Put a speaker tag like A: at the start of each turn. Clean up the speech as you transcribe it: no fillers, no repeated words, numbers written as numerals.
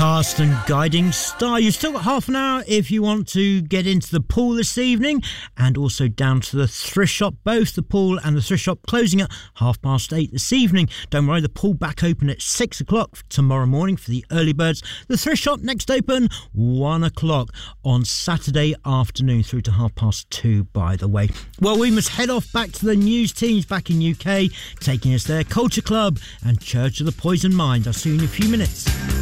A: Cast and Guiding Star. You've still got half an hour if you want to get into the pool this evening, and also down to the thrift shop. Both the pool and the thrift shop closing at 8:30 this evening. Don't worry, the pool back open at 6 o'clock tomorrow morning for the early birds. The thrift shop next open 1 o'clock on Saturday afternoon through to 2:30, by the way. Well, we must head off back to the news teams back in UK, taking us there. Culture Club and Church of the Poison Mind. I'll see you in a few minutes.